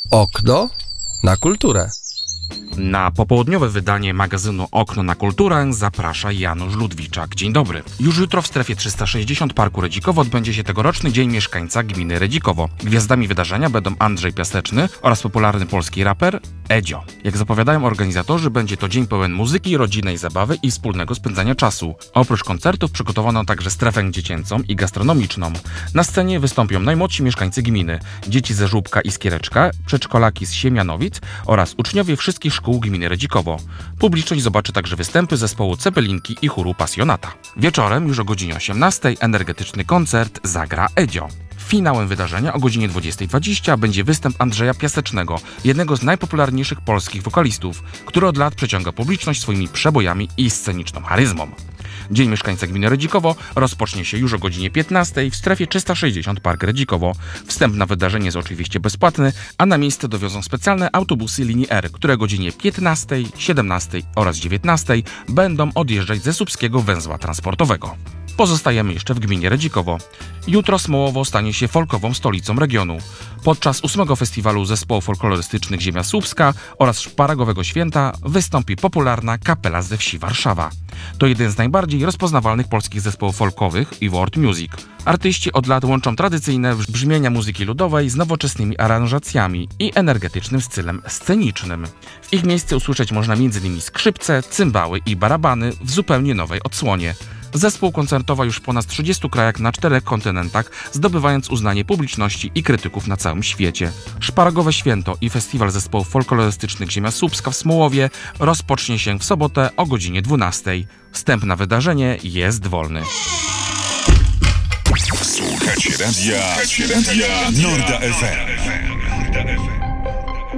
Okno na kulturę. Na popołudniowe wydanie magazynu Okno na kulturę zaprasza Janusz Ludwiczak. Dzień dobry. Już jutro w strefie 360 Parku Redzikowo odbędzie się tegoroczny Dzień Mieszkańca Gminy Redzikowo. Gwiazdami wydarzenia będą Andrzej Piaseczny oraz popularny polski raper Edzio. Jak zapowiadają organizatorzy, będzie to dzień pełen muzyki, rodzinnej zabawy i wspólnego spędzania czasu. Oprócz koncertów przygotowano także strefę dziecięcą i gastronomiczną. Na scenie wystąpią najmłodsi mieszkańcy gminy, dzieci ze Żłóbka i Skiereczka, przedszkolaki z Siemianowic oraz uczniowie wszystkich szkół gminy Redzikowo. Publiczność zobaczy także występy zespołu Cepelinki i chóru Pasjonata. Wieczorem, już o godzinie 18:00, energetyczny koncert zagra Edzio. Finałem wydarzenia o godzinie 20:20 będzie występ Andrzeja Piasecznego, jednego z najpopularniejszych polskich wokalistów, który od lat przeciąga publiczność swoimi przebojami i sceniczną charyzmą. Dzień Mieszkańca Gminy Redzikowo rozpocznie się już o godzinie 15:00 w strefie 360 Park Redzikowo. Wstęp na wydarzenie jest oczywiście bezpłatny, a na miejsce dowiozą specjalne autobusy linii R, które o godzinie 15:00, 17:00 oraz 19:00 będą odjeżdżać ze Słupskiego węzła transportowego. Pozostajemy jeszcze w gminie Redzikowo. Jutro Smołowo stanie się folkową stolicą regionu. Podczas 8. festiwalu zespołów folklorystycznych Ziemia Słupska oraz Szparagowego Święta wystąpi popularna kapela ze wsi Warszawa. To jeden z najbardziej rozpoznawalnych polskich zespołów folkowych i world music. Artyści od lat łączą tradycyjne brzmienia muzyki ludowej z nowoczesnymi aranżacjami i energetycznym stylem scenicznym. W ich miejsce usłyszeć można m.in. skrzypce, cymbały i barabany w zupełnie nowej odsłonie. Zespół koncertował już w ponad 30 krajach na 4 kontynentach, zdobywając uznanie publiczności i krytyków na całym świecie. Szparagowe Święto i festiwal zespołów folklorystycznych Ziemia Słupska w Smołowie rozpocznie się w sobotę o godzinie 12:00. Wstęp na wydarzenie jest wolny. Słuchacie radia Norda FM.